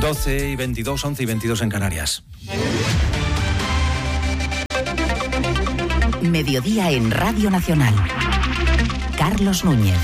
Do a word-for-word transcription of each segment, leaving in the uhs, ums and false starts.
doce y veintidós, once y veintidós en Canarias. Mediodía en Radio Nacional. Carlos Núñez.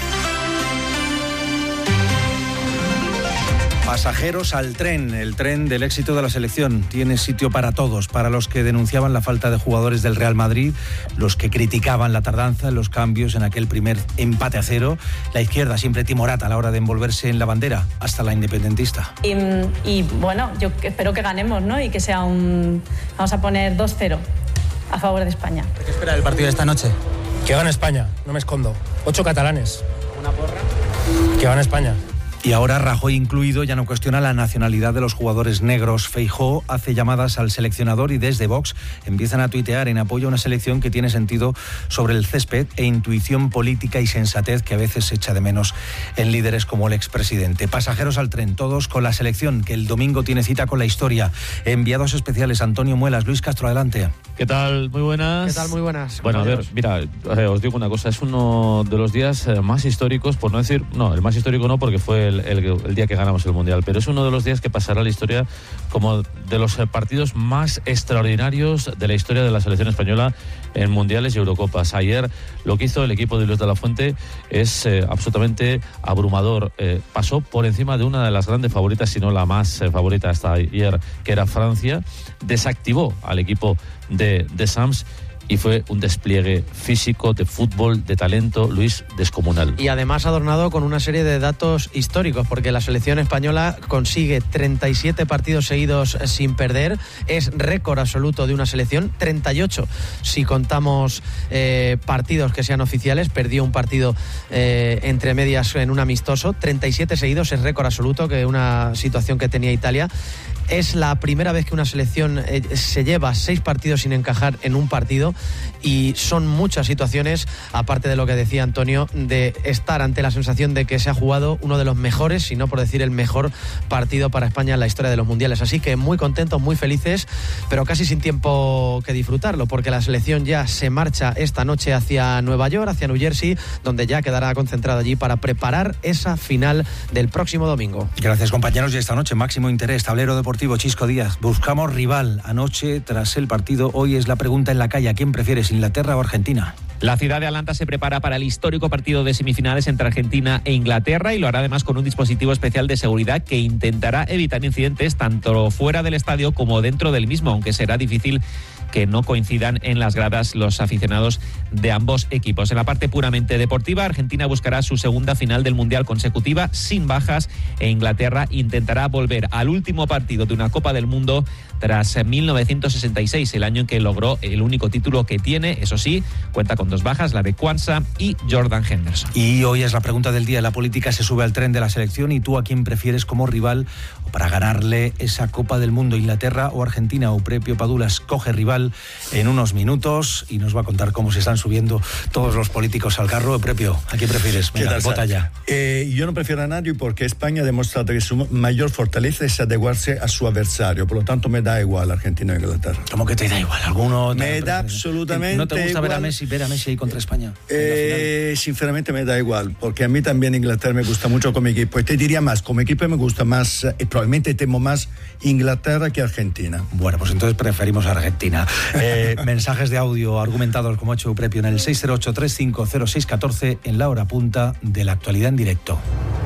Pasajeros al tren, el tren del éxito de la selección. Tiene sitio para todos, para los que denunciaban la falta de jugadores del Real Madrid, los que criticaban la tardanza en los cambios en aquel primer empate a cero, la izquierda siempre timorata a la hora de envolverse en la bandera, hasta la independentista. Y, y bueno, yo espero que ganemos, ¿no? Y que sea un... Vamos a poner dos cero a favor de España. ¿Qué espera del partido de esta noche? Que gane España, no me escondo. Ocho catalanes. ¿Una porra? Que gane España. Y ahora Rajoy incluido ya no cuestiona la nacionalidad de los jugadores negros. Feijóo hace llamadas al seleccionador y desde Vox empiezan a tuitear en apoyo a una selección que tiene sentido sobre el césped e intuición política y sensatez que a veces se echa de menos en líderes como el expresidente. Pasajeros al tren, todos con la selección, que el domingo tiene cita con la historia. Enviados especiales Antonio Muelas, Luis Castro, adelante. ¿Qué tal? Muy buenas. ¿Qué tal? Muy buenas. Bueno, a ver, mira, eh, os digo una cosa, es uno de los días eh, más históricos, por no decir, no, el más histórico no, porque fue el, el, el día que ganamos el Mundial, pero es uno de los días que pasará a la historia como de los eh, partidos más extraordinarios de la historia de la selección española en Mundiales y Eurocopas. Ayer lo que hizo el equipo de Luis de la Fuente es eh, absolutamente abrumador. Eh, pasó por encima de una de las grandes favoritas, si no la más eh, favorita hasta ayer, que era Francia. Desactivó al equipo de, de Sams y fue un despliegue físico, de fútbol, de talento, Luis, descomunal. Y además adornado con una serie de datos históricos, porque la selección española consigue treinta y siete partidos seguidos sin perder, es récord absoluto de una selección, treinta y ocho si contamos eh, partidos que sean oficiales, perdió un partido eh, entre medias en un amistoso, treinta y siete seguidos es récord absoluto, que una situación que tenía Italia. Es la primera vez que una selección eh, se lleva seis partidos sin encajar en un partido, y son muchas situaciones, aparte de lo que decía Antonio, de estar ante la sensación de que se ha jugado uno de los mejores, si no por decir el mejor partido para España en la historia de los mundiales. Así que muy contentos, muy felices, pero casi sin tiempo que disfrutarlo, porque la selección ya se marcha esta noche hacia Nueva York, hacia New Jersey, donde ya quedará concentrado allí para preparar esa final del próximo domingo. Gracias, compañeros, y esta noche máximo interés, tablero deportivo, Chisco Díaz. Buscamos rival anoche tras el partido. Hoy es la pregunta en la calle: ¿a quién prefieres, Inglaterra o Argentina? La ciudad de Atlanta se prepara para el histórico partido de semifinales entre Argentina e Inglaterra, y lo hará además con un dispositivo especial de seguridad que intentará evitar incidentes tanto fuera del estadio como dentro del mismo, aunque será difícil que no coincidan en las gradas los aficionados de ambos equipos. En la parte puramente deportiva, Argentina buscará su segunda final del Mundial consecutiva sin bajas, e Inglaterra intentará volver al último partido de una Copa del Mundo tras mil novecientos sesenta y seis, el año en que logró el único título que tiene. Eso sí, cuenta con dos bajas, la de Kwanzaa y Jordan Henderson. Y hoy es la pregunta del día. La política se sube al tren de la selección, y tú a quién prefieres como rival o para ganarle esa Copa del Mundo, Inglaterra o Argentina. Euprepio Padulas coge rival en unos minutos y nos va a contar cómo se están subiendo todos los políticos al carro. Euprepio, ¿a quién prefieres? Venga, tal, vota ya. Eh, yo no prefiero a nadie, porque España ha demostrado que su mayor fortaleza es adecuarse a su adversario. Por lo tanto, me da igual Argentina o Inglaterra. ¿Cómo que te da igual? ¿Alguno te me da absolutamente ¿No te gusta igual? ver a Messi, ver a Messi ahí contra España? Eh, sinceramente me da igual, porque a mí también Inglaterra me gusta mucho como equipo. Y te diría más, como equipo me gusta más, y probablemente temo más Inglaterra que Argentina. Bueno, pues entonces preferimos a Argentina. Eh, mensajes de audio argumentados, como ha hecho Euprepio, en el seis cero ocho, tres cinco cero, seis uno cuatro, en la hora punta de la actualidad en directo.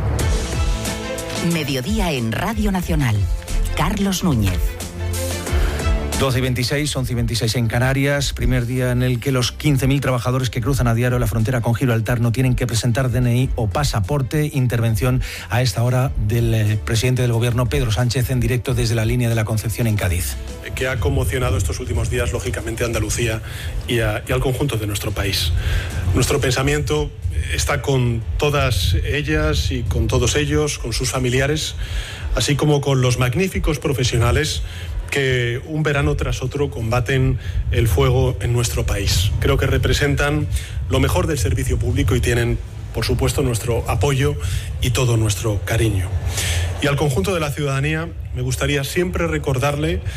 Mediodía en Radio Nacional. Carlos Núñez. doce y veintiséis, once y veintiséis en Canarias, primer día en el que los quince mil trabajadores que cruzan a diario la frontera con Gibraltar no tienen que presentar D N I o pasaporte. Intervención a esta hora del eh, presidente del Gobierno, Pedro Sánchez, en directo desde la línea de la Concepción en Cádiz. Que ha conmocionado estos últimos días, lógicamente, a Andalucía y, a, y al conjunto de nuestro país. Nuestro pensamiento está con todas ellas y con todos ellos, con sus familiares, así como con los magníficos profesionales que un verano tras otro combaten el fuego en nuestro país. Creo que representan lo mejor del servicio público y tienen, por supuesto, nuestro apoyo y todo nuestro cariño. Y al conjunto de la ciudadanía me gustaría siempre recordarle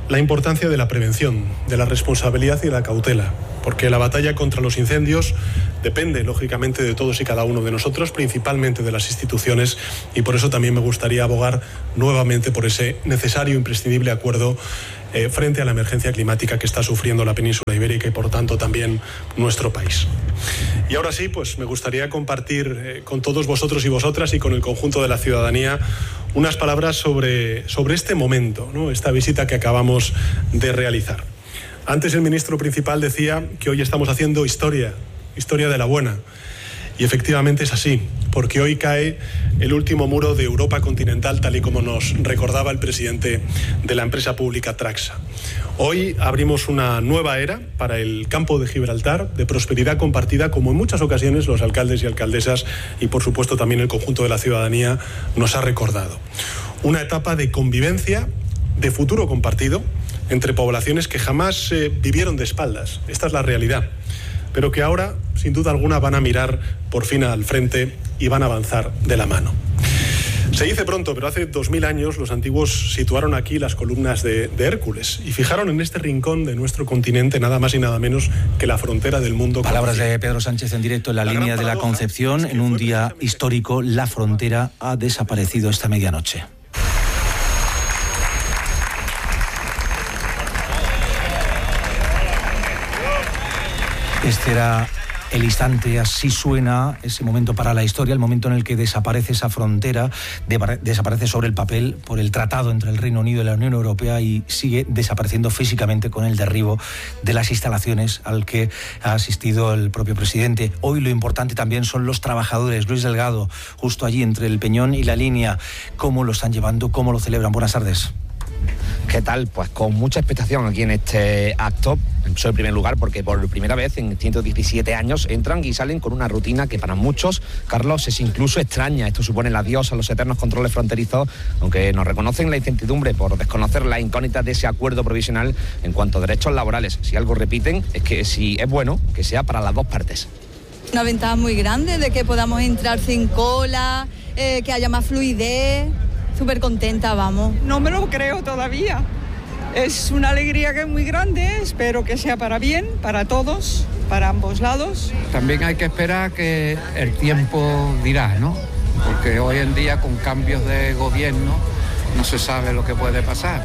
la importancia de la prevención, de la responsabilidad y de la cautela, porque la batalla contra los incendios depende, lógicamente, de todos y cada uno de nosotros, principalmente de las instituciones, y por eso también me gustaría abogar nuevamente por ese necesario e imprescindible acuerdo eh, frente a la emergencia climática que está sufriendo la península ibérica y, por tanto, también nuestro país. Y ahora sí, pues me gustaría compartir eh, con todos vosotros y vosotras y con el conjunto de la ciudadanía unas palabras sobre, sobre este momento, ¿no? Esta visita que acabamos de realizar. Antes el ministro principal decía que hoy estamos haciendo historia, historia de la buena. Y efectivamente es así, porque hoy cae el último muro de Europa continental, tal y como nos recordaba el presidente de la empresa pública Traxa. Hoy abrimos una nueva era para el campo de Gibraltar, de prosperidad compartida, como en muchas ocasiones los alcaldes y alcaldesas y, por supuesto, también el conjunto de la ciudadanía nos ha recordado. Una etapa de convivencia, de futuro compartido, entre poblaciones que jamás eh, vivieron de espaldas. Esta es la realidad. Pero que ahora, sin duda alguna, van a mirar por fin al frente y van a avanzar de la mano. Se dice pronto, pero hace dos mil años los antiguos situaron aquí las columnas de, de Hércules y fijaron en este rincón de nuestro continente nada más y nada menos que la frontera del mundo. Palabras de Pedro Sánchez en directo en la, la línea de la Concepción. En un día histórico, la frontera ha desaparecido esta medianoche. Este era el instante, así suena ese momento para la historia, el momento en el que desaparece esa frontera, de, desaparece sobre el papel por el tratado entre el Reino Unido y la Unión Europea y sigue desapareciendo físicamente con el derribo de las instalaciones al que ha asistido el propio presidente. Hoy lo importante también son los trabajadores. Luis Delgado, justo allí entre el Peñón y la línea. ¿Cómo lo están llevando? ¿Cómo lo celebran? Buenas tardes. ¿Qué tal? Pues con mucha expectación aquí en este acto. Soy en primer lugar porque por primera vez en ciento diecisiete años entran y salen con una rutina que para muchos, Carlos, es incluso extraña. Esto supone el adiós a los eternos controles fronterizos, aunque nos reconocen la incertidumbre por desconocer la incógnita de ese acuerdo provisional en cuanto a derechos laborales. Si algo repiten es que si es bueno, que sea para las dos partes. Una ventaja muy grande de que podamos entrar sin cola, eh, que haya más fluidez. Súper contenta, vamos. No me lo creo todavía. Es una alegría que es muy grande, espero que sea para bien, para todos, para ambos lados. También hay que esperar que el tiempo dirá, ¿no? Porque hoy en día con cambios de gobierno no se sabe lo que puede pasar.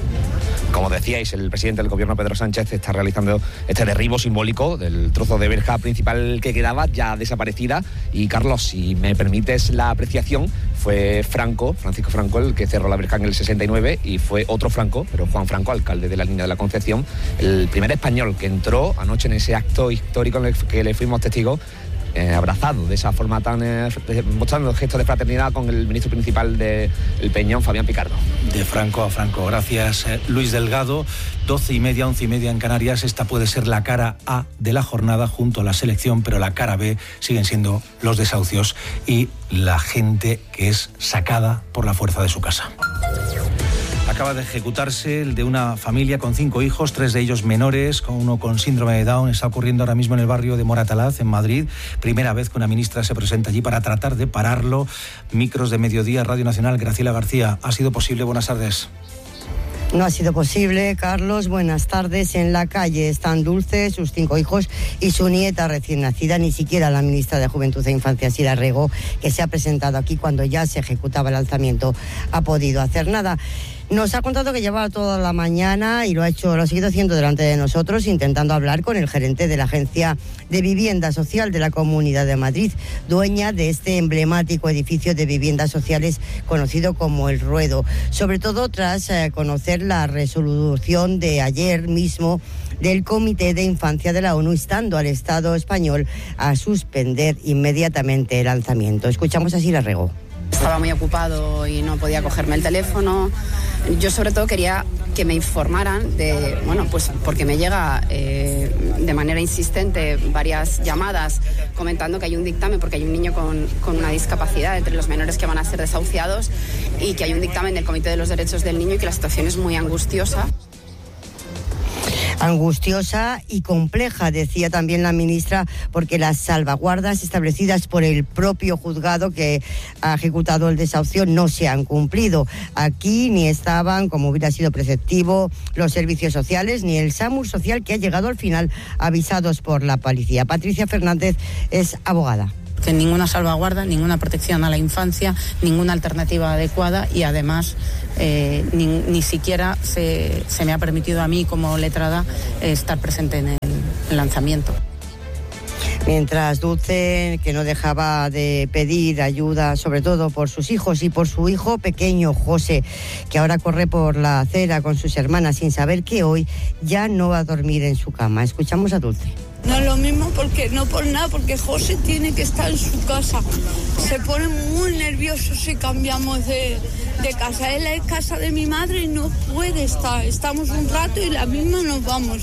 Como decíais, el presidente del gobierno, Pedro Sánchez, está realizando este derribo simbólico del trozo de verja principal que quedaba, ya desaparecida. Y, Carlos, si me permites la apreciación, fue Franco, Francisco Franco, el que cerró la verja en el sesenta y nueve, y fue otro Franco, pero Juan Franco, alcalde de la línea de la Concepción, el primer español que entró anoche en ese acto histórico en el que le fuimos testigos, Eh, abrazado de esa forma tan eh, mostrando gestos de fraternidad con el ministro principal del Peñón, Fabián Picardo. De Franco a Franco, gracias eh, Luis Delgado. Doce y media, once y media en Canarias. Esta puede ser la cara A de la jornada junto a la selección, pero la cara B siguen siendo los desahucios y la gente que es sacada por la fuerza de su casa. Acaba de ejecutarse el de una familia con cinco hijos, tres de ellos menores, con uno con síndrome de Down. Está ocurriendo ahora mismo en el barrio de Moratalaz, en Madrid. Primera vez que una ministra se presenta allí para tratar de pararlo. Micros de Mediodía, Radio Nacional. Graciela García, ¿ha sido posible? Buenas tardes. No ha sido posible, Carlos. Buenas tardes. En la calle están Dulce, sus cinco hijos y su nieta recién nacida. Ni siquiera la ministra de Juventud e Infancia, Sira Rego, que se ha presentado aquí cuando ya se ejecutaba el alzamiento, ha podido hacer nada. Nos ha contado que llevaba toda la mañana y lo ha hecho, lo ha seguido haciendo delante de nosotros, intentando hablar con el gerente de la Agencia de Vivienda Social de la Comunidad de Madrid, dueña de este emblemático edificio de viviendas sociales conocido como El Ruedo, sobre todo tras eh, conocer la resolución de ayer mismo del Comité de Infancia de la ONU, instando al Estado español a suspender inmediatamente el lanzamiento. Escuchamos así la Rego. Estaba muy ocupado y no podía cogerme el teléfono. Yo sobre todo quería que me informaran de, bueno, pues porque me llega eh, de manera insistente varias llamadas comentando que hay un dictamen, porque hay un niño con, con una discapacidad entre los menores que van a ser desahuciados y que hay un dictamen del Comité de los Derechos del Niño y que la situación es muy angustiosa. Angustiosa y compleja, decía también la ministra, porque las salvaguardas establecidas por el propio juzgado que ha ejecutado el desahucio no se han cumplido. Aquí ni estaban, como hubiera sido preceptivo, los servicios sociales ni el SAMUR social, que ha llegado al final avisados por la policía. Patricia Fernández es abogada. Que ninguna salvaguarda, ninguna protección a la infancia, ninguna alternativa adecuada y además eh, ni, ni siquiera se, se me ha permitido a mí como letrada eh, estar presente en el lanzamiento. Mientras Dulce, que no dejaba de pedir ayuda, sobre todo por sus hijos y por su hijo pequeño, José, que ahora corre por la acera con sus hermanas sin saber que hoy ya no va a dormir en su cama. Escuchamos a Dulce. No es lo mismo porque no por nada, porque José tiene que estar en su casa. Se pone muy nervioso si cambiamos de, de casa. Él es casa de mi madre y no puede estar. Estamos un rato y la misma nos vamos.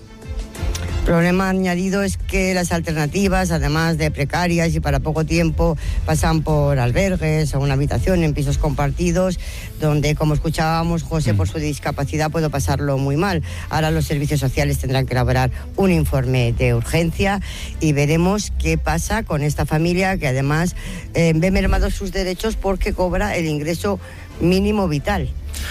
Problema añadido es que las alternativas, además de precarias y para poco tiempo, pasan por albergues o una habitación en pisos compartidos, donde, como escuchábamos, José, por su discapacidad, puede pasarlo muy mal. Ahora los servicios sociales tendrán que elaborar un informe de urgencia y veremos qué pasa con esta familia que además eh, ve mermados sus derechos porque cobra el ingreso mínimo vital.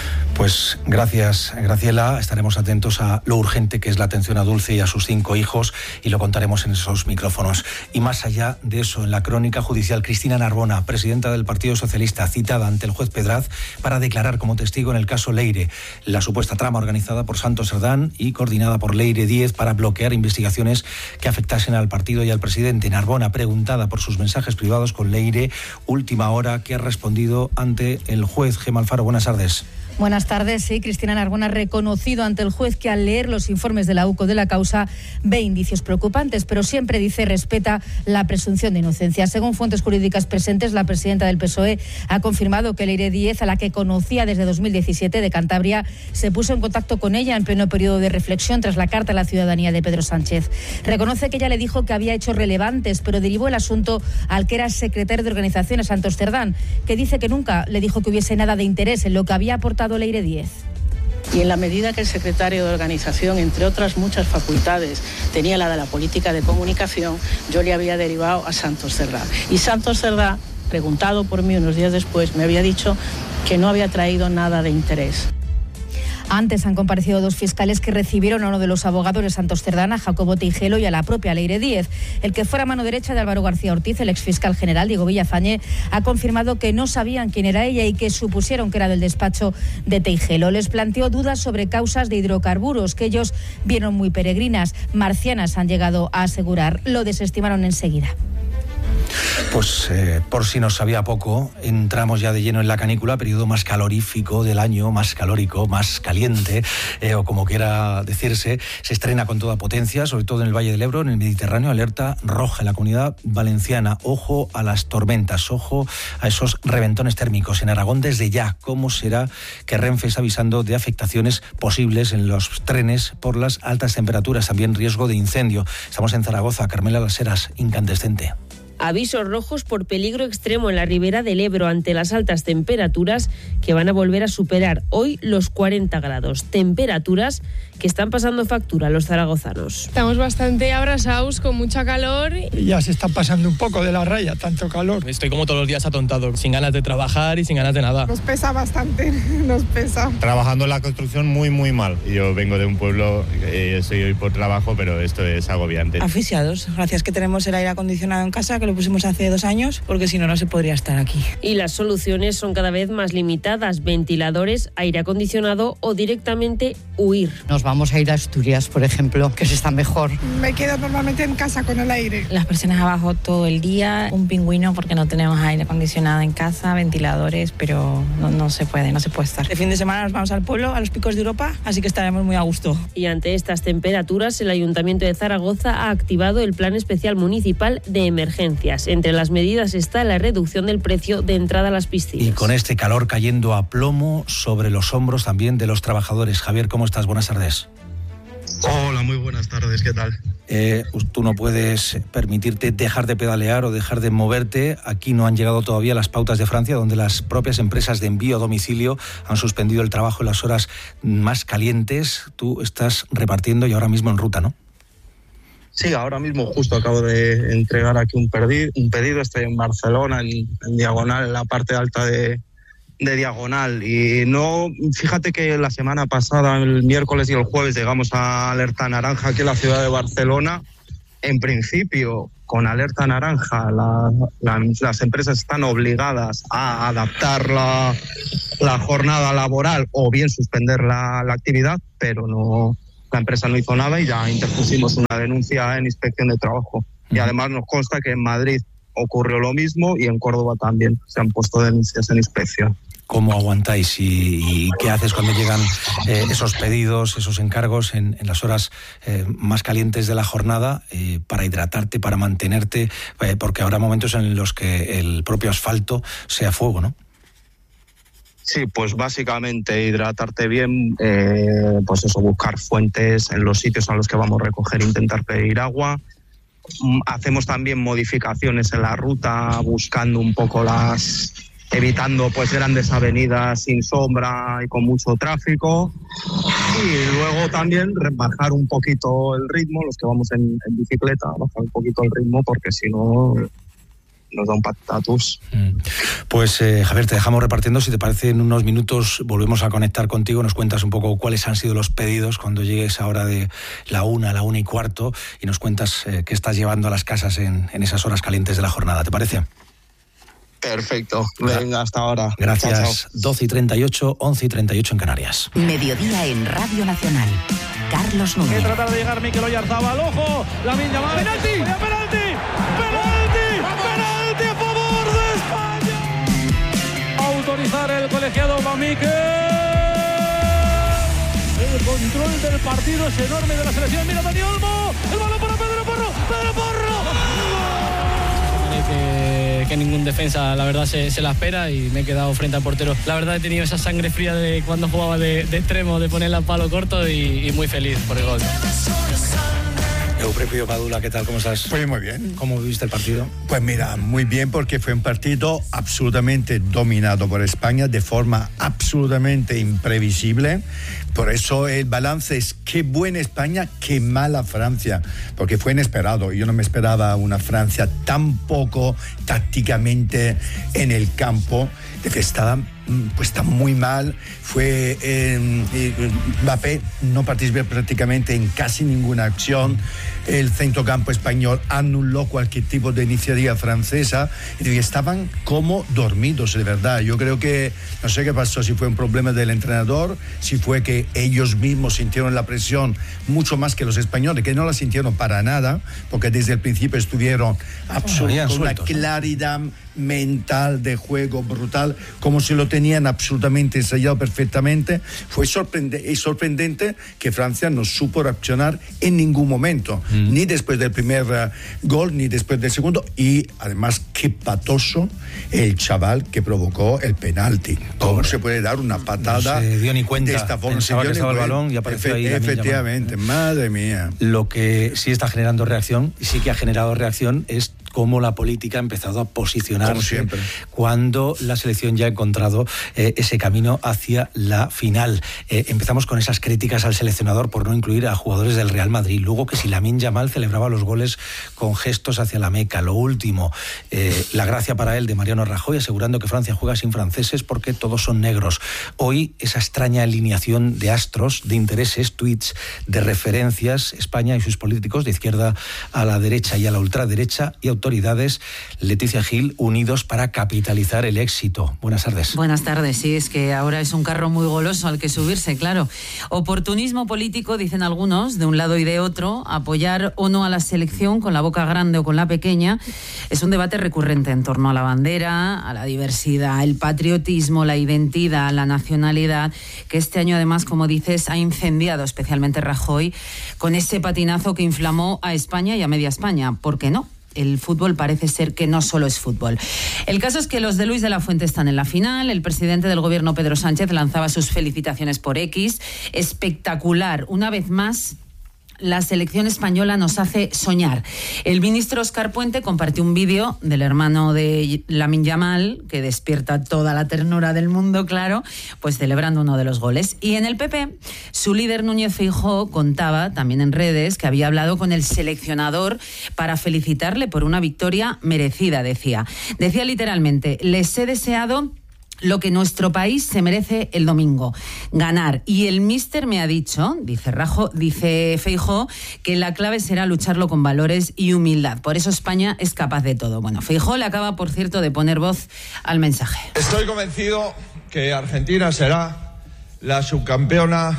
Pues gracias, Graciela. Estaremos atentos a lo urgente que es la atención a Dulce y a sus cinco hijos y lo contaremos en esos micrófonos. Y más allá de eso, en la crónica judicial, Cristina Narbona, presidenta del Partido Socialista, citada ante el juez Pedraz para declarar como testigo en el caso Leire, la supuesta trama organizada por Santos Cerdán y coordinada por Leire Díez para bloquear investigaciones que afectasen al partido y al presidente. Narbona, preguntada por sus mensajes privados con Leire, última hora, que ha respondido ante el juez. Gemma Alfaro, buenas tardes. Buenas tardes. Sí, Cristina Narbona ha reconocido ante el juez que al leer los informes de la U C O de la causa ve indicios preocupantes, pero siempre dice respeta la presunción de inocencia. Según fuentes jurídicas presentes, la presidenta del P S O E ha confirmado que Leire Díez, a la que conocía desde dos mil diecisiete de Cantabria, se puso en contacto con ella en pleno periodo de reflexión tras la carta a la ciudadanía de Pedro Sánchez. Reconoce que ella le dijo que había hechos relevantes, pero derivó el asunto al que era secretario de organización, Santos Cerdán, que dice que nunca le dijo que hubiese nada de interés en lo que había aportado Leire Díez. Y en la medida que el secretario de organización, entre otras muchas facultades, tenía la de la política de comunicación, yo le había derivado a Santos Cerdán. Y Santos Cerdán, preguntado por mí unos días después, me había dicho que no había traído nada de interés. Antes han comparecido dos fiscales que recibieron a uno de los abogados de Santos Cerdán, a Jacobo Teijelo, y a la propia Leire Díez. El que fuera mano derecha de Álvaro García Ortiz, el exfiscal general Diego Villafañe, ha confirmado que no sabían quién era ella y que supusieron que era del despacho de Teijelo. Les planteó dudas sobre causas de hidrocarburos que ellos vieron muy peregrinas, marcianas, han llegado a asegurar. Lo desestimaron enseguida. Pues eh, por si nos sabía poco, entramos ya de lleno en la canícula, periodo más calorífico del año, más calórico, más caliente, eh, o como quiera decirse. Se estrena con toda potencia, sobre todo en el Valle del Ebro, en el Mediterráneo, alerta roja en la Comunidad Valenciana. Ojo a las tormentas, ojo a esos reventones térmicos. En Aragón, desde ya, ¿cómo será que Renfe está avisando de afectaciones posibles en los trenes por las altas temperaturas? También riesgo de incendio. Estamos en Zaragoza, Carmela Las Heras, incandescente. Avisos rojos por peligro extremo en la ribera del Ebro ante las altas temperaturas que van a volver a superar hoy los cuarenta grados. Temperaturas que están pasando factura a los zaragozanos. Estamos bastante abrasados, con mucha calor. Ya se están pasando un poco de la raya, tanto calor. Estoy como todos los días atontado, sin ganas de trabajar y sin ganas de nada. Nos pesa bastante, nos pesa. Trabajando en la construcción muy, muy mal. Yo vengo de un pueblo, eh, estoy hoy por trabajo, pero esto es agobiante. Asfixiados, gracias que tenemos el aire acondicionado en casa, que lo pusimos hace dos años, porque si no, no se podría estar aquí. Y las soluciones son cada vez más limitadas: ventiladores, aire acondicionado o directamente huir. Nos vamos a ir a Asturias, por ejemplo, que se está mejor. Me quedo normalmente en casa con el aire. Las personas abajo todo el día, un pingüino porque no tenemos aire acondicionado en casa, ventiladores, pero no, no se puede, no se puede estar. De fin de semana nos vamos al pueblo, a los picos de Europa, así que estaremos muy a gusto. Y ante estas temperaturas, el Ayuntamiento de Zaragoza ha activado el Plan Especial Municipal de Emergencias. Entre las medidas está la reducción del precio de entrada a las piscinas. Y con este calor cayendo a plomo sobre los hombros también de los trabajadores. Javier, ¿cómo estás? Buenas tardes. Hola, muy buenas. buenas tardes, ¿qué tal? Eh, tú no puedes permitirte dejar de pedalear o dejar de moverte. Aquí no han llegado todavía las pautas de Francia, donde las propias empresas de envío a domicilio han suspendido el trabajo en las horas más calientes. Tú estás repartiendo y ahora mismo en ruta, ¿no? Sí, ahora mismo justo acabo de entregar aquí un, perdi- un pedido. Estoy en Barcelona, en, en Diagonal, en la parte alta de, de Diagonal. Y no, fíjate que la semana pasada, el miércoles y el jueves, llegamos a alerta naranja aquí en la ciudad de Barcelona. En principio, con alerta naranja, la, la, las empresas están obligadas a adaptar la, la jornada laboral o bien suspender la, la actividad, pero no... La empresa no hizo nada y ya interpusimos una denuncia en Inspección de Trabajo. Y además nos consta que en Madrid ocurrió lo mismo y en Córdoba también se han puesto denuncias en inspección. ¿Cómo aguantáis y, y qué haces cuando llegan eh, esos pedidos, esos encargos en, en las horas eh, más calientes de la jornada eh, para hidratarte, para mantenerte? Eh, porque habrá momentos en los que el propio asfalto sea fuego, ¿no? Sí, pues básicamente hidratarte bien, eh, pues eso, buscar fuentes en los sitios a los que vamos a recoger, intentar pedir agua. Hacemos también modificaciones en la ruta, buscando un poco las, evitando pues grandes avenidas sin sombra y con mucho tráfico. Y luego también bajar un poquito el ritmo, los que vamos en, en bicicleta, bajar un poquito el ritmo porque si no... nos da un patatus. Pues eh, Javier, te dejamos repartiendo. Si te parece, en unos minutos volvemos a conectar contigo. Nos cuentas un poco cuáles han sido los pedidos cuando llegues ahora de la una, la una y cuarto, y nos cuentas eh, qué estás llevando a las casas en, en esas horas calientes de la jornada. ¿Te parece? Perfecto. Venga, hasta ahora. Gracias. Chao, chao. doce y treinta y ocho, once y treinta y ocho en Canarias. Mediodía en Radio Nacional. Carlos Núñez. Que tratar de llegar Mikel Oyarzabal. ¡Ojo! La Lamin Yamal. ¡Penalti! ¡Penalti! Autorizar el colegiado Van Mikel. El control del partido es enorme de la selección. Mira Dani Olmo. El balón para Pedro Porro. Pedro Porro. Que, que ningún defensa, la verdad, se, se la espera y me he quedado frente al portero. La verdad, he tenido esa sangre fría de cuando jugaba de, de extremo, de ponerla a palo corto y, y muy feliz por el gol. Eupepio Padula, ¿qué tal? ¿Cómo estás? Pues muy bien. ¿Cómo viviste el partido? Pues mira, muy bien, porque fue un partido absolutamente dominado por España de forma absolutamente imprevisible. Por eso el balance es qué buena España, qué mala Francia, porque fue inesperado. Yo no me esperaba una Francia tan poco tácticamente en el campo, de que estaba pues está muy mal. Fue eh, Mbappé no participó prácticamente en casi ninguna acción. El centrocampo español anuló cualquier tipo de iniciativa francesa y estaban como dormidos, de verdad. Yo creo que, no sé qué pasó, si fue un problema del entrenador, si fue que ellos mismos sintieron la presión mucho más que los españoles, que no la sintieron para nada, porque desde el principio estuvieron absolutamente con una claridad mental de juego brutal, como si lo tenían absolutamente ensayado perfectamente. Fue sorprendente, sorprendente que Francia no supo reaccionar en ningún momento, mm. ni después del primer uh, gol, ni después del segundo, y además qué patoso el chaval que provocó el penalti. ¿Cómo Pobre. se puede dar una patada? No se dio ni cuenta, de esta forma. Pensaba que estaba el balón y apareció ahí. Efectivamente, madre mía. Lo que sí está generando reacción, y sí que ha generado reacción, es cómo la política ha empezado a posicionarse cuando la selección ya ha encontrado eh, ese camino hacia la final. Eh, empezamos con esas críticas al seleccionador por no incluir a jugadores del Real Madrid. Luego que si Lamin Yamal celebraba los goles con gestos hacia la Meca. Lo último, eh, la gracia para él de Mariano Rajoy asegurando que Francia juega sin franceses porque todos son negros. Hoy esa extraña alineación de astros, de intereses, tweets, de referencias, España y sus políticos de izquierda a la derecha y a la ultraderecha y autoridades. Leticia Gil, unidos para capitalizar el éxito. Buenas tardes. Buenas tardes. Sí, es que ahora es un carro muy goloso al que subirse, claro. Oportunismo político, dicen algunos, de un lado y de otro. Apoyar o no a la selección con la boca grande o con la pequeña es un debate recurrente en torno a la bandera, a la diversidad, el patriotismo, la identidad, la nacionalidad, que este año además, como dices, ha incendiado especialmente Rajoy con ese patinazo que inflamó a España y a media España. ¿Por qué no? El fútbol parece ser que no solo es fútbol. El caso es que los de Luis de la Fuente están en la final. El presidente del gobierno, Pedro Sánchez, lanzaba sus felicitaciones por X. Espectacular, una vez más, la selección española nos hace soñar. El ministro Óscar Puente compartió un vídeo del hermano de Lamine Yamal, que despierta toda la ternura del mundo, claro, pues celebrando uno de los goles. Y en el P P, su líder Núñez Feijóo contaba, también en redes, que había hablado con el seleccionador para felicitarle por una victoria merecida, decía. Decía literalmente, les he deseado lo que nuestro país se merece el domingo, ganar. Y el míster me ha dicho, dice Rajo, dice Feijóo, que la clave será lucharlo con valores y humildad. Por eso España es capaz de todo. Bueno, Feijóo le acaba, por cierto, de poner voz al mensaje. Estoy convencido que Argentina será la subcampeona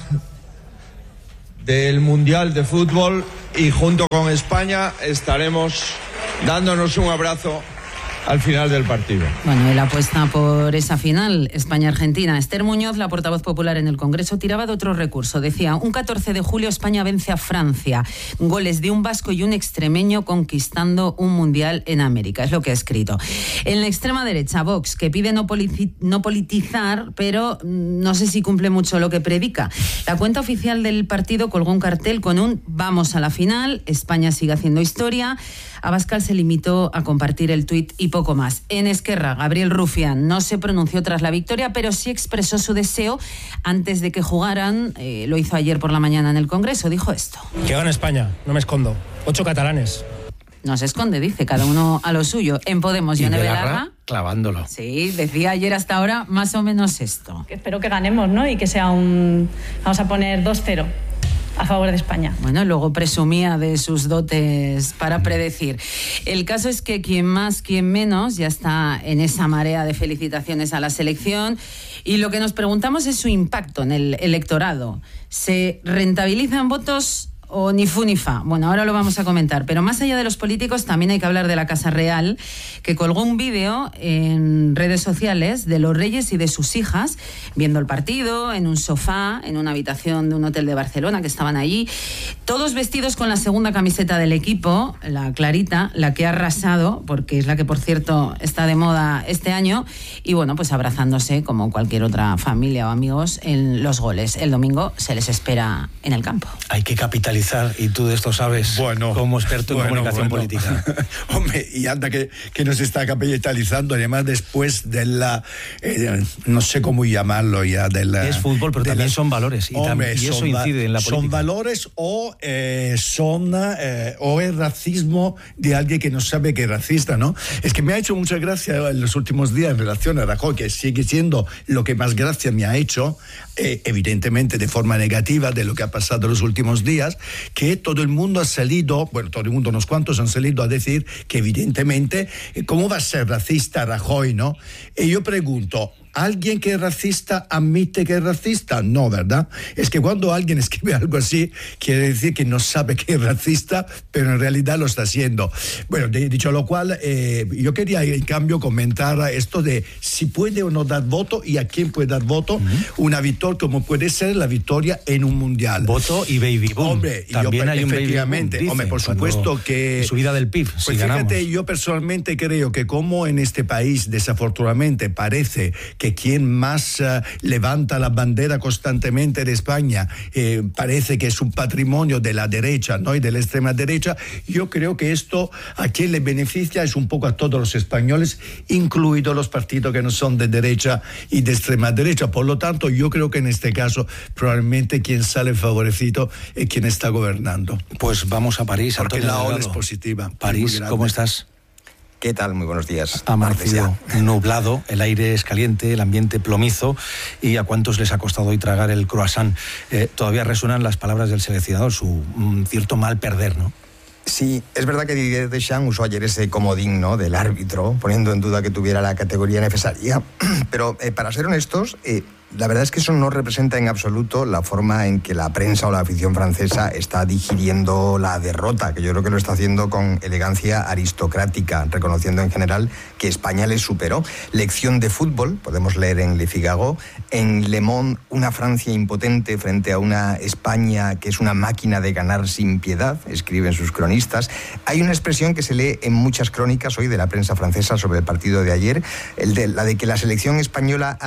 del Mundial de Fútbol y junto con España estaremos dándonos un abrazo al final del partido. Bueno, él apuesta por esa final, España-Argentina. Esther Muñoz, la portavoz popular en el Congreso, tiraba de otro recurso. Decía, un catorce de julio España vence a Francia. Goles de un vasco y un extremeño conquistando un mundial en América. Es lo que ha escrito. En la extrema derecha, Vox, que pide no, politi- no politizar, pero no sé si cumple mucho lo que predica. La cuenta oficial del partido colgó un cartel con un vamos a la final, España sigue haciendo historia. Abascal se limitó a compartir el tuit y poco más. En Esquerra, Gabriel Rufián no se pronunció tras la victoria, pero sí expresó su deseo antes de que jugaran. Eh, lo hizo ayer por la mañana en el Congreso. Dijo esto. Que gane España, no me escondo. Ocho catalanes. No se esconde, dice, cada uno a lo suyo. En Podemos, Yone Belarra, clavándolo. Sí, decía ayer hasta ahora más o menos esto. Que espero que ganemos, ¿no? Y que sea un... Vamos a poner dos cero. A favor de España. Bueno, luego presumía de sus dotes para predecir. El caso es que quien más, quien menos, ya está en esa marea de felicitaciones a la selección. Y lo que nos preguntamos es su impacto en el electorado. ¿Se rentabilizan votos o ni fu ni fa? Bueno, ahora lo vamos a comentar. Pero más allá de los políticos, también hay que hablar de la Casa Real, que colgó un vídeo en redes sociales de los reyes y de sus hijas viendo el partido en un sofá, en una habitación de un hotel de Barcelona, que estaban allí, todos vestidos con la segunda camiseta del equipo, la clarita, la que ha arrasado, porque es la que, por cierto, está de moda este año, y bueno, pues abrazándose como cualquier otra familia o amigos en los goles. El domingo se les espera en el campo. Hay que capitalizar. Y tú de esto sabes, bueno, como experto en bueno, comunicación bueno. política. Hombre, y anda que, que nos está capitalizando, además después de la, eh, no sé cómo llamarlo ya, de la... Es fútbol, pero también la, son valores, y, hombre, tam, y eso son, incide en la política. Son valores o eh, son eh, o el racismo de alguien que no sabe que es racista, ¿no? Es que me ha hecho mucha gracia en los últimos días en relación a Rajoy, que sigue siendo lo que más gracia me ha hecho, eh, evidentemente de forma negativa de lo que ha pasado en los últimos días, que todo el mundo ha salido, bueno, todo el mundo, unos cuantos han salido a decir que evidentemente, ¿cómo va a ser racista Rajoy, no? Y yo pregunto, ¿alguien que es racista admite que es racista? No, ¿verdad? Es que cuando alguien escribe algo así, quiere decir que no sabe que es racista, pero en realidad lo está haciendo. Bueno, de, dicho lo cual, eh, yo quería en cambio comentar esto de si puede o no dar voto y a quién puede dar voto, uh-huh. una victoria como puede ser la victoria en un mundial. Voto y baby boom. Hombre, también yo, hay un baby boom, dicen, hombre, por supuesto que... Subida del P I B, Pues si fíjate, ganamos. yo personalmente creo que como en este país, desafortunadamente, parece que quien más uh, levanta la bandera constantemente de España eh, parece que es un patrimonio de la derecha, ¿no? Y de la extrema derecha. Yo creo que esto a quien le beneficia es un poco a todos los españoles, incluidos los partidos que no son de derecha y de extrema derecha. Por lo tanto, yo creo que en este caso probablemente quien sale favorecido es quien está gobernando. Pues vamos a París. Porque Antonio la ola Delgado. es positiva. París, ¿cómo estás? ¿Qué tal? Muy buenos días. Ha amanecido nublado, el aire es caliente, el ambiente plomizo, y a cuántos les ha costado hoy tragar el croissant. Eh, todavía resuenan las palabras del seleccionador, su mm, cierto mal perder, ¿no? Sí, es verdad que Didier Deschamps usó ayer ese comodín, ¿no?, del árbitro, poniendo en duda que tuviera la categoría necesaria, pero eh, para ser honestos, eh, la verdad es que eso no representa en absoluto la forma en que la prensa o la afición francesa está digiriendo la derrota, que yo creo que lo está haciendo con elegancia aristocrática, reconociendo en general que España les superó. Lección de fútbol, podemos leer en Le Figaro, en Le Monde, una Francia impotente frente a una España que es una máquina de ganar sin piedad, escriben sus cronistas. Hay una expresión que se lee en muchas crónicas hoy de la prensa francesa sobre el partido de ayer, el de, la de que la selección española ha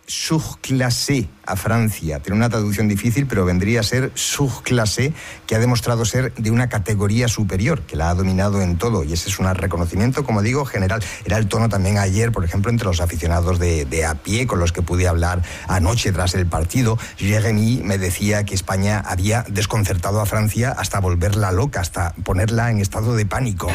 surclassé a Francia. Tiene una traducción difícil, pero vendría a ser surclassé, que ha demostrado ser de una categoría superior, que la ha dominado en todo. Y ese es un reconocimiento, como digo, general. Era el tono también ayer, por ejemplo, entre los aficionados de, de a pie con los que pude hablar anoche tras el partido. Jérémy me decía que España había desconcertado a Francia hasta volverla loca, hasta ponerla en estado de pánico.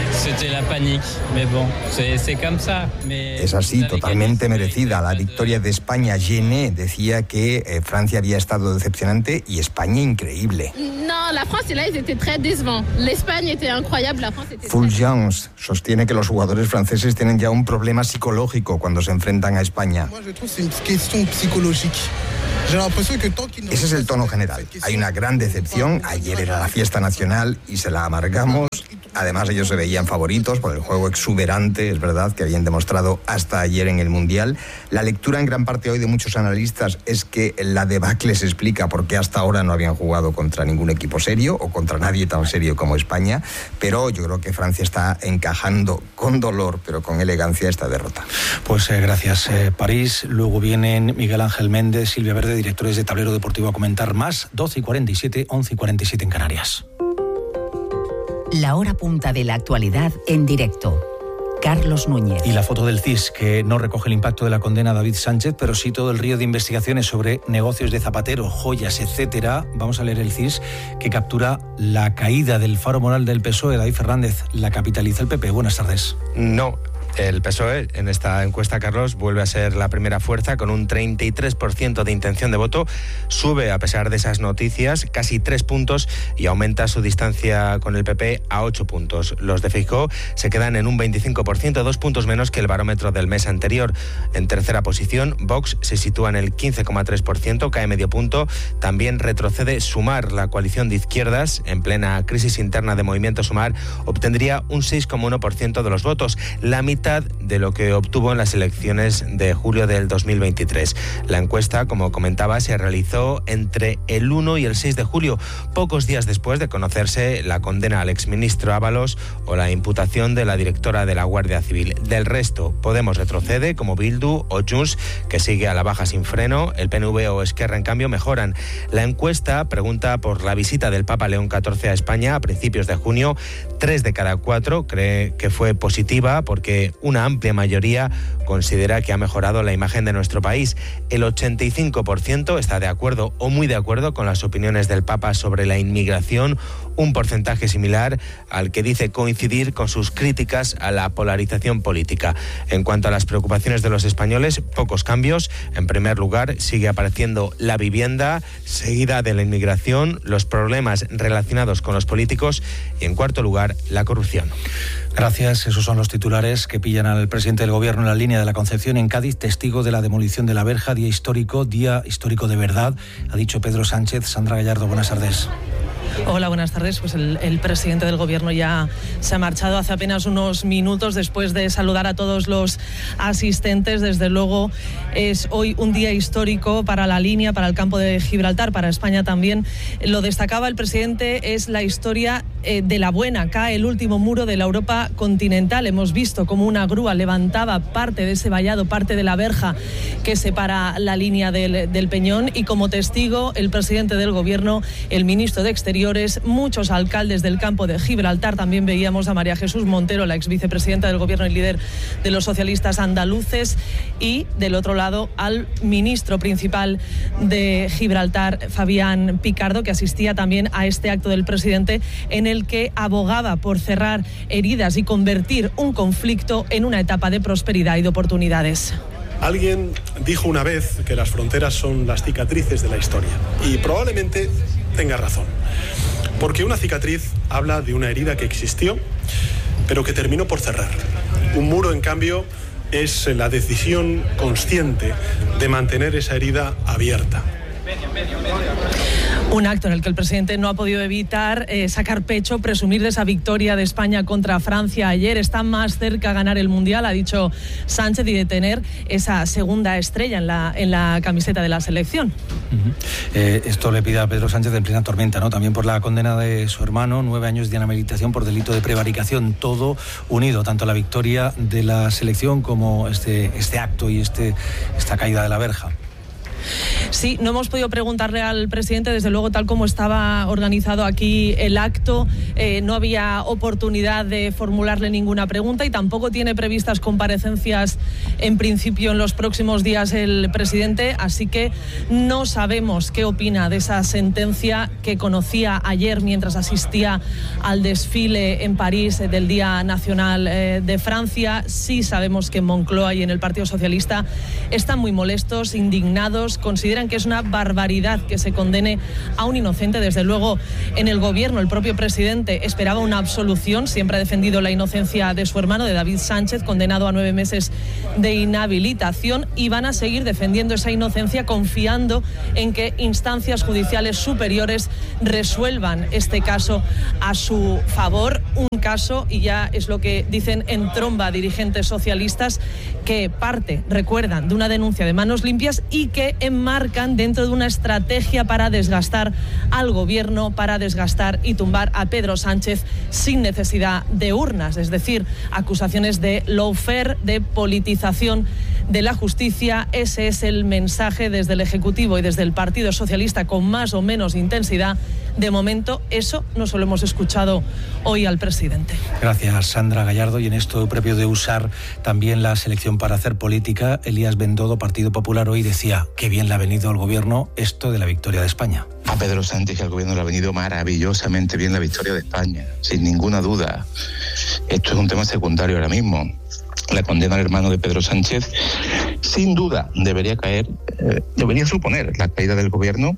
Es así, totalmente merecida. La victoria de España. Gené decía que eh, Francia había estado decepcionante y España increíble. No, la France y là, ils étaient très décevants. L'Espagne était incroyable, la France était. Fulgence sostiene que los jugadores franceses tienen ya un problema psicológico cuando se enfrentan a España. Ese es el tono general. Hay una gran decepción. Ayer era la fiesta nacional y se la amargamos. Además, ellos se veían favoritos por el juego exuberante, es verdad, que habían demostrado hasta ayer en el Mundial. La lectura en gran parte hoy de muchos analistas es que la debacle se explica por qué hasta ahora no habían jugado contra ningún equipo serio o contra nadie tan serio como España, pero yo creo que Francia está encajando con dolor, pero con elegancia, esta derrota. Pues eh, gracias, eh, París. Luego vienen Miguel Ángel Méndez, Silvia Verde, directores de Tablero Deportivo, a comentar más. doce y cuarenta y siete, once y cuarenta y siete en Canarias. La hora punta de la actualidad en directo. Carlos Núñez. Y la foto del C I S, que no recoge el impacto de la condena a David Sánchez, pero sí todo el río de investigaciones sobre negocios de Zapatero, joyas, etcétera. Vamos a leer el C I S, que captura la caída del faro moral del P S O E. David Fernández, ¿la capitaliza el P P? Buenas tardes. No. El P S O E en esta encuesta, Carlos, vuelve a ser la primera fuerza con un treinta y tres por ciento de intención de voto. Sube, a pesar de esas noticias, casi tres puntos y aumenta su distancia con el P P a ocho puntos. Los de Feijóo se quedan en un veinticinco por ciento, dos puntos menos que el barómetro del mes anterior. En tercera posición, Vox se sitúa en el quince coma tres por ciento, cae medio punto. También retrocede Sumar, la coalición de izquierdas, en plena crisis interna de Movimiento Sumar, obtendría un seis coma uno por ciento de los votos, la mitad de lo que obtuvo en las elecciones de julio del dos mil veintitrés. La encuesta, como comentaba, se realizó entre el uno y el seis de julio, pocos días después de conocerse la condena al exministro Ábalos o la imputación de la directora de la Guardia Civil. Del resto, Podemos retrocede, como Bildu o Junts, que sigue a la baja sin freno. El P N V o Esquerra, en cambio, mejoran. La encuesta pregunta por la visita del Papa León catorce a España a principios de junio. Tres de cada cuatro cree que fue positiva porque una amplia mayoría considera que ha mejorado la imagen de nuestro país. El ochenta y cinco por ciento está de acuerdo o muy de acuerdo con las opiniones del Papa sobre la inmigración, un porcentaje similar al que dice coincidir con sus críticas a la polarización política. En cuanto a las preocupaciones de los españoles, pocos cambios. En primer lugar, sigue apareciendo la vivienda, seguida de la inmigración, los problemas relacionados con los políticos y, en cuarto lugar, la corrupción. Gracias. Esos son los titulares que pillan al presidente del Gobierno en la línea de la Concepción en Cádiz, testigo de la demolición de la verja, día histórico, día histórico de verdad, ha dicho Pedro Sánchez. Sandra Gallardo, buenas tardes. Hola, buenas tardes. Pues el, el presidente del Gobierno ya se ha marchado hace apenas unos minutos después de saludar a todos los asistentes. Desde luego es hoy un día histórico para la línea, para el campo de Gibraltar, para España también. Lo destacaba el presidente, es la historia eh, de la buena. Cae el último muro de la Europa continental. Hemos visto cómo una grúa levantaba parte de ese vallado, parte de la verja que separa la línea del, del Peñón, y como testigo el presidente del Gobierno, el ministro de Exteriores, muchos alcaldes del campo de Gibraltar. También veíamos a María Jesús Montero, la exvicepresidenta del Gobierno y líder de los socialistas andaluces, y del otro lado al ministro principal de Gibraltar, Fabián Picardo, que asistía también a este acto del presidente en el que abogaba por cerrar heridas y convertir un conflicto en una etapa de prosperidad y de oportunidades. Alguien dijo una vez que las fronteras son las cicatrices de la historia, y probablemente tenga razón, porque una cicatriz habla de una herida que existió, pero que terminó por cerrar. Un muro, en cambio, es la decisión consciente de mantener esa herida abierta. Un acto en el que el presidente no ha podido evitar eh, sacar pecho, presumir de esa victoria de España contra Francia ayer. Está más cerca de ganar el Mundial, ha dicho Sánchez, y de tener esa segunda estrella en la, en la camiseta de la selección. Uh-huh. Eh, esto le pide a Pedro Sánchez en plena tormenta, ¿no? También por la condena de su hermano, nueve años de inhabilitación por delito de prevaricación. Todo unido, tanto la victoria de la selección como este, este acto y este, esta caída de la verja. Sí, no hemos podido preguntarle al presidente, desde luego, tal como estaba organizado aquí el acto, eh, no había oportunidad de formularle ninguna pregunta y tampoco tiene previstas comparecencias en principio en los próximos días el presidente, así que no sabemos qué opina de esa sentencia que conocía ayer mientras asistía al desfile en París del Día Nacional eh, de Francia. Sí sabemos que en Moncloa y en el Partido Socialista están muy molestos, indignados, consideran que es una barbaridad que se condene a un inocente. Desde luego, en el gobierno, el propio presidente esperaba una absolución, siempre ha defendido la inocencia de su hermano, de David Sánchez, condenado a nueve meses de inhabilitación, y van a seguir defendiendo esa inocencia, confiando en que instancias judiciales superiores resuelvan este caso a su favor. Un caso, y ya es lo que dicen en tromba dirigentes socialistas, que parte, recuerdan, de una denuncia de Manos Limpias y que enmarcan dentro de una estrategia para desgastar al gobierno, para desgastar y tumbar a Pedro Sánchez sin necesidad de urnas, es decir, acusaciones de lawfare, de politización de la justicia. Ese es el mensaje desde el Ejecutivo y desde el Partido Socialista, con más o menos intensidad. De momento, eso no se lo hemos escuchado hoy al presidente. Gracias, Sandra Gallardo. Y en esto propio de usar también la selección para hacer política, Elías Bendodo, Partido Popular, hoy decía que bien le ha venido al gobierno esto de la victoria de España. A Pedro Sánchez y al gobierno le ha venido maravillosamente bien la victoria de España, sin ninguna duda. Esto es un tema secundario ahora mismo. La condena al hermano de Pedro Sánchez, sin duda, debería caer, eh, debería suponer la caída del gobierno.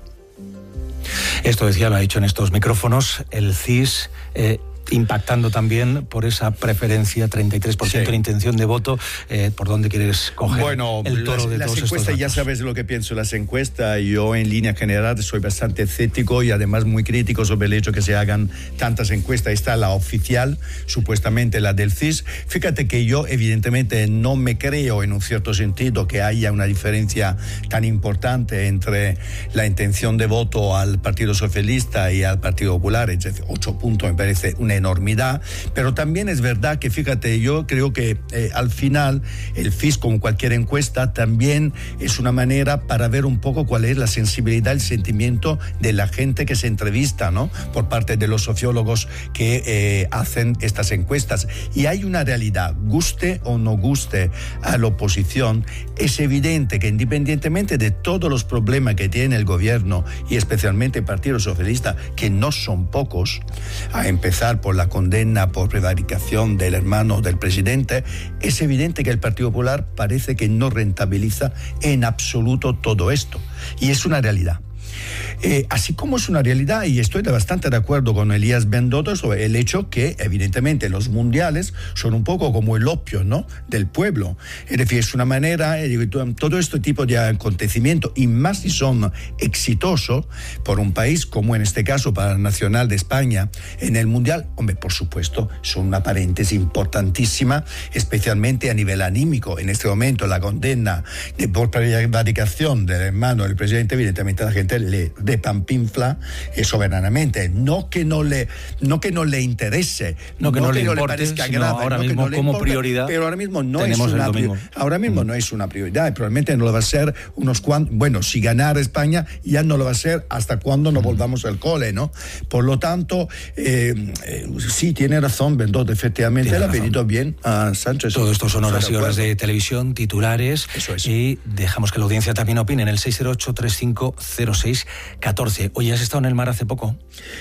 Esto decía, lo ha dicho en estos micrófonos, el C I S, eh, impactando también por esa preferencia, treinta y tres por ciento sí. de intención de voto. Eh, ¿Por dónde quieres coger bueno, el toro las, de las todos encuestas, estos datos? Ya sabes lo que pienso de las encuestas. Yo, en línea general, soy bastante escéptico y además muy crítico sobre el hecho que se hagan tantas encuestas. Está la oficial, supuestamente la del C I S. Fíjate que yo, evidentemente, no me creo, en un cierto sentido, que haya una diferencia tan importante entre la intención de voto al Partido Socialista y al Partido Popular. Es decir, ocho puntos me parece una enormidad, pero también es verdad que, fíjate, yo creo que eh, al final el C I S, como cualquier encuesta, también es una manera para ver un poco cuál es la sensibilidad, el sentimiento de la gente que se entrevista, ¿no?, por parte de los sociólogos que eh, hacen estas encuestas. Y hay una realidad, guste o no guste a la oposición, es evidente que independientemente de todos los problemas que tiene el gobierno y especialmente el Partido Socialista, que no son pocos, a empezar por la condena por prevaricación del hermano del presidente, es evidente que el Partido Popular parece que no rentabiliza en absoluto todo esto. Y es una realidad. Eh, así como es una realidad, y estoy bastante de acuerdo con Elías Bendodo sobre el hecho que evidentemente los mundiales son un poco como el opio, ¿no?, del pueblo. Es decir, es una manera, eh, todo este tipo de acontecimientos, y más si son exitosos por un país como en este caso para el Nacional de España en el mundial, hombre, por supuesto, son una paréntesis importantísima, especialmente a nivel anímico. En este momento la condena de por prevaricación del hermano del presidente, evidentemente la gente le de pampinfla eh, soberanamente, no que no le no que no le interese, no que no, no, que le, no importe, le parezca grave, ahora no mismo no le como importe, prioridad, pero ahora mismo no es tenemos una el domingo. ahora mismo mm. no es una prioridad, y probablemente no lo va a ser unos cuantos, bueno, si ganar España ya no lo va a ser hasta cuando nos mm. volvamos al cole, ¿no? Por lo tanto, eh, eh, sí, tiene razón Bendodo, efectivamente tiene le ha pedido bien a Sánchez. Todo esto son horas y horas de televisión, titulares. Eso es. Y dejamos que la audiencia también opine en el seis cero ocho, treinta y cinco cero seis catorce. Oye, ¿has estado en el mar hace poco?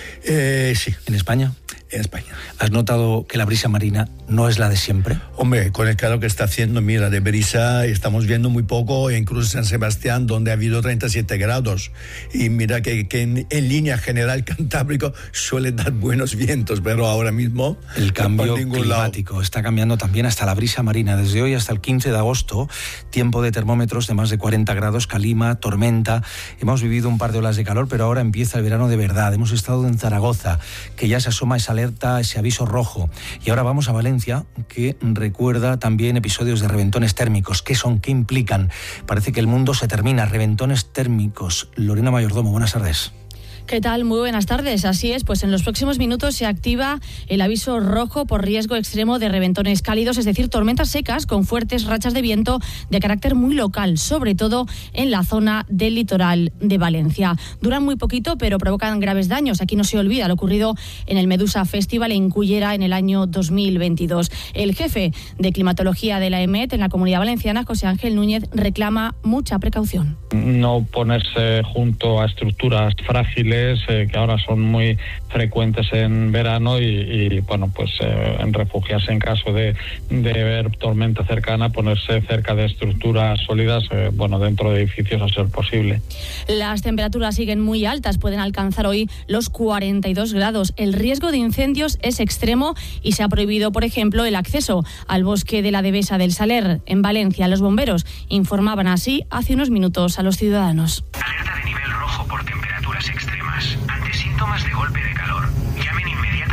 Eh, sí. ¿En España? En España. ¿Has notado que la brisa marina no es la de siempre? Hombre, con el calor que está haciendo, mira, de brisa estamos viendo muy poco, incluso en San Sebastián, donde ha habido treinta y siete grados. Y mira que, que en, en línea general Cantábrico suele dar buenos vientos, pero ahora mismo... El cambio climático lado. Está cambiando también hasta la brisa marina. Desde hoy hasta el quince de agosto, tiempo de termómetros de más de cuarenta grados, calima, tormenta. Hemos vivido un par de olas de calor, pero ahora empieza el verano de verdad. Hemos estado en Zaragoza, que ya se asoma esa alerta, ese aviso rojo. Y ahora vamos a Valencia, que recuerda también episodios de reventones térmicos. ¿Qué son? ¿Qué implican? Parece que el mundo se termina. Reventones térmicos. Lorena Mayordomo, buenas tardes. ¿Qué tal? Muy buenas tardes. Así es, pues en los próximos minutos se activa el aviso rojo por riesgo extremo de reventones cálidos, es decir, tormentas secas con fuertes rachas de viento de carácter muy local, sobre todo en la zona del litoral de Valencia. Duran muy poquito, pero provocan graves daños. Aquí no se olvida lo ocurrido en el Medusa Festival en Cullera en el año dos mil veintidós. El jefe de climatología de la E M E T en la Comunidad Valenciana, José Ángel Núñez, reclama mucha precaución. No ponerse junto a estructuras frágiles eh, que ahora son muy frecuentes en verano y, y bueno, pues eh, en refugiarse en caso de, de ver tormenta cercana, ponerse cerca de estructuras sólidas, eh, bueno, dentro de edificios a ser posible. Las temperaturas siguen muy altas, pueden alcanzar hoy los cuarenta y dos grados. El riesgo de incendios es extremo y se ha prohibido, por ejemplo, el acceso al bosque de la Devesa del Saler. En Valencia, los bomberos informaban así hace unos minutos a los ciudadanos. Alerta de nivel rojo por temperaturas extremas. Ante síntomas de golpe de calor, llamen inmediatamente